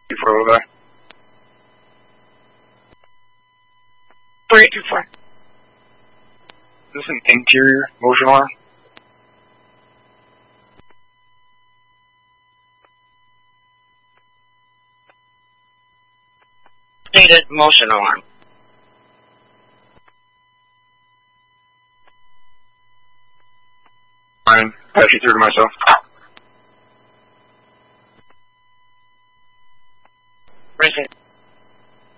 For a little guy. 4824. Is this an interior motion alarm? Stated motion alarm. Fine. Patch you through to myself.